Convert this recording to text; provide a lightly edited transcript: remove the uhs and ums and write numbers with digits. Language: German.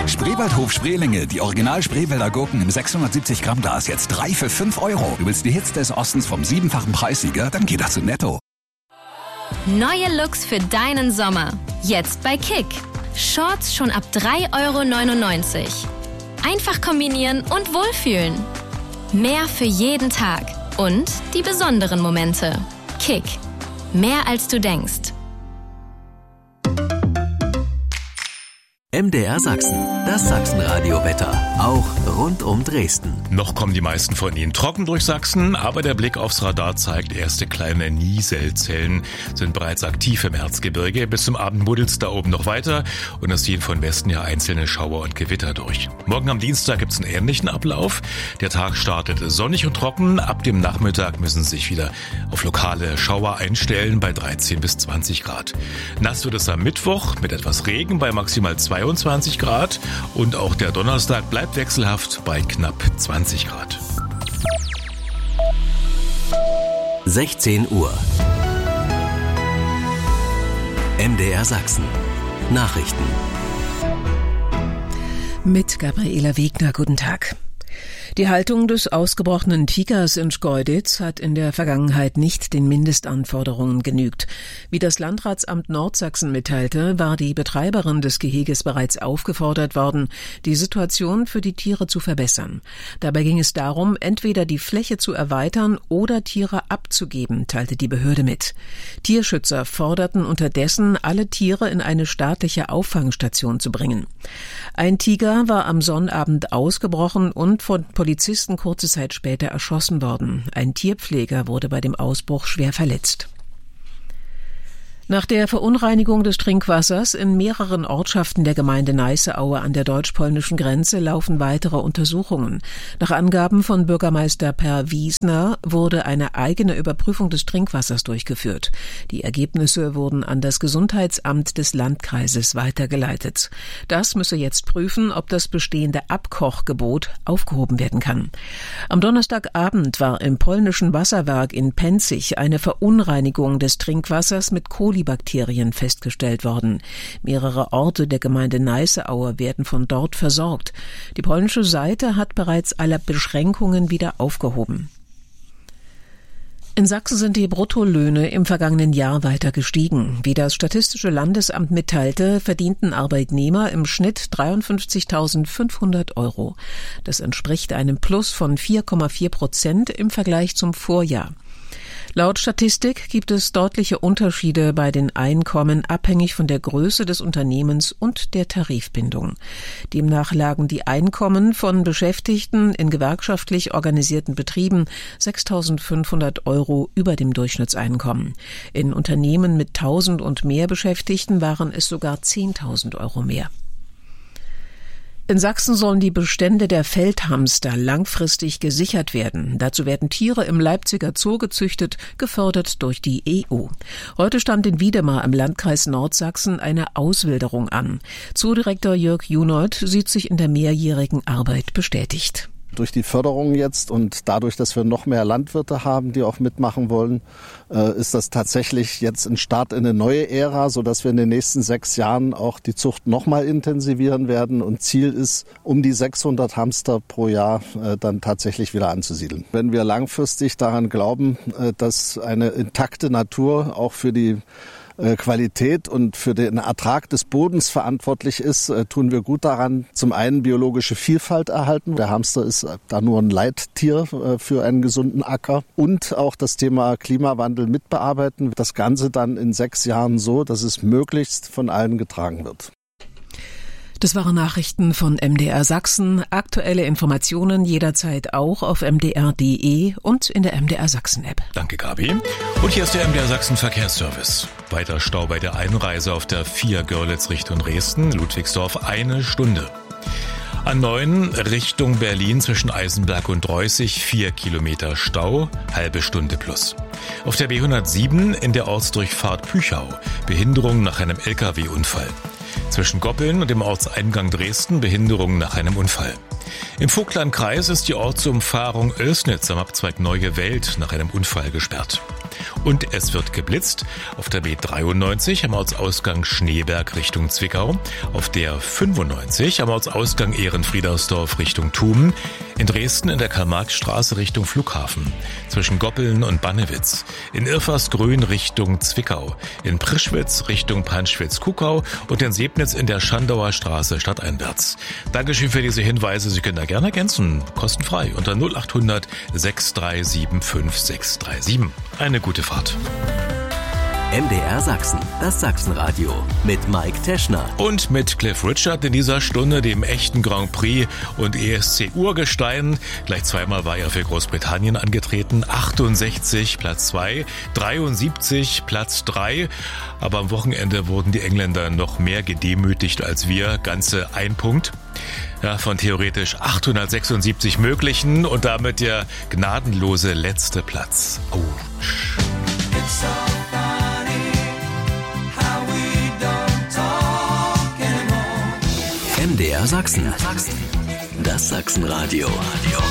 Spreewaldhof Spreelinge, die Original-Spreewälder Gurken im 670 Gramm Glas, jetzt 3 für 5 Euro. Du willst die Hits des Ostens vom 7-fachen Preissieger? Dann geht das zu Netto. Neue Looks für deinen Sommer. Jetzt bei Kick. Shorts schon ab 3,99 Euro. Einfach kombinieren und wohlfühlen. Mehr für jeden Tag. Und die besonderen Momente. Kick. Mehr als du denkst. MDR Sachsen, das Sachsenradio-Wetter, auch rund um Dresden. Noch kommen die meisten von Ihnen trocken durch Sachsen, aber der Blick aufs Radar zeigt, erste kleine Nieselzellen sind bereits aktiv im Erzgebirge. Bis zum Abend buddelt's da oben noch weiter und es ziehen von Westen ja einzelne Schauer und Gewitter durch. Morgen am Dienstag gibt's einen ähnlichen Ablauf. Der Tag startet sonnig und trocken. Ab dem Nachmittag müssen Sie sich wieder auf lokale Schauer einstellen bei 13 bis 20 Grad. Nass wird es am Mittwoch mit etwas Regen bei maximal 22 Grad und auch der Donnerstag bleibt wechselhaft bei knapp 20 Grad. 16 Uhr. MDR Sachsen. Nachrichten. Mit Gabriela Wegner, guten Tag. Die Haltung des ausgebrochenen Tigers in Schkeuditz hat in der Vergangenheit nicht den Mindestanforderungen genügt. Wie das Landratsamt Nordsachsen mitteilte, war die Betreiberin des Geheges bereits aufgefordert worden, die Situation für die Tiere zu verbessern. Dabei ging es darum, entweder die Fläche zu erweitern oder Tiere abzugeben, teilte die Behörde mit. Tierschützer forderten unterdessen, alle Tiere in eine staatliche Auffangstation zu bringen. Ein Tiger war am Sonnabend ausgebrochen und von Polizisten kurze Zeit später erschossen worden. Ein Tierpfleger wurde bei dem Ausbruch schwer verletzt. Nach der Verunreinigung des Trinkwassers in mehreren Ortschaften der Gemeinde Neiße-Aue an der deutsch-polnischen Grenze laufen weitere Untersuchungen. Nach Angaben von Bürgermeister Per Wiesner wurde eine eigene Überprüfung des Trinkwassers durchgeführt. Die Ergebnisse wurden an das Gesundheitsamt des Landkreises weitergeleitet. Das müsse jetzt prüfen, ob das bestehende Abkochgebot aufgehoben werden kann. Am Donnerstagabend war im polnischen Wasserwerk in Penzig eine Verunreinigung des Trinkwassers mit Kolibakterien festgestellt worden. Mehrere Orte der Gemeinde Neiße-Aue werden von dort versorgt. Die polnische Seite hat bereits alle Beschränkungen wieder aufgehoben. In Sachsen sind die Bruttolöhne im vergangenen Jahr weiter gestiegen. Wie das Statistische Landesamt mitteilte, verdienten Arbeitnehmer im Schnitt 53.500 Euro. Das entspricht einem Plus von 4,4% im Vergleich zum Vorjahr. Laut Statistik gibt es deutliche Unterschiede bei den Einkommen, abhängig von der Größe des Unternehmens und der Tarifbindung. Demnach lagen die Einkommen von Beschäftigten in gewerkschaftlich organisierten Betrieben 6.500 Euro über dem Durchschnittseinkommen. In Unternehmen mit 1.000 und mehr Beschäftigten waren es sogar 10.000 Euro mehr. In Sachsen sollen die Bestände der Feldhamster langfristig gesichert werden. Dazu werden Tiere im Leipziger Zoo gezüchtet, gefördert durch die EU. Heute stand in Wiedemar im Landkreis Nordsachsen eine Auswilderung an. Zoodirektor Jörg Junold sieht sich in der mehrjährigen Arbeit bestätigt. Durch die Förderung jetzt und dadurch, dass wir noch mehr Landwirte haben, die auch mitmachen wollen, ist das tatsächlich jetzt ein Start in eine neue Ära, sodass wir in den nächsten 6 Jahren auch die Zucht noch mal intensivieren werden. Und Ziel ist, um die 600 Hamster pro Jahr dann tatsächlich wieder anzusiedeln. Wenn wir langfristig daran glauben, dass eine intakte Natur auch für die Qualität und für den Ertrag des Bodens verantwortlich ist, tun wir gut daran, zum einen biologische Vielfalt erhalten. Der Hamster ist da nur ein Leittier für einen gesunden Acker und auch das Thema Klimawandel mitbearbeiten. Das Ganze dann in 6 Jahren so, dass es möglichst von allen getragen wird. Das waren Nachrichten von MDR Sachsen. Aktuelle Informationen jederzeit auch auf mdr.de und in der MDR Sachsen App. Danke, Gabi. Und hier ist der MDR Sachsen Verkehrsservice. Weiter Stau bei der Einreise auf der 4 Görlitz Richtung Dresden, Ludwigsdorf 1 Stunde. A9 Richtung Berlin zwischen Eisenberg und Reußig 4 Kilometer Stau, halbe Stunde plus. Auf der B107 in der Ortsdurchfahrt Püchau, Behinderung nach einem LKW-Unfall. Zwischen Goppeln und dem Ortseingang Dresden Behinderung nach einem Unfall. Im Vogtlandkreis ist die Ortsumfahrung Oelsnitz am Abzweig Neue Welt nach einem Unfall gesperrt. Und es wird geblitzt auf der B93 am Ortsausgang Schneeberg Richtung Zwickau, auf der 95 am Ortsausgang Ehrenfriedersdorf Richtung Thumen, in Dresden in der Karl-Marx-Straße Richtung Flughafen, zwischen Goppeln und Bannewitz, in Irfersgrün Richtung Zwickau, in Prischwitz Richtung Panschwitz-Kuckau und in Sebnitz in der Schandauer Straße stadteinwärts. Dankeschön für diese Hinweise. Sie können da gerne ergänzen, kostenfrei unter 0800 637 5637. Eine gute Fahrt. MDR Sachsen, das Sachsenradio mit Mike Teschner. Und mit Cliff Richard in dieser Stunde, dem echten Grand Prix und ESC-Urgestein. Gleich zweimal war er für Großbritannien angetreten. 68 Platz 2, 73 Platz 3. Aber am Wochenende wurden die Engländer noch mehr gedemütigt als wir. Ganze 1 Punkt. Ja, von theoretisch 876 möglichen und damit der gnadenlose letzte Platz. Oh. MDR Sachsen. Das Sachsenradio.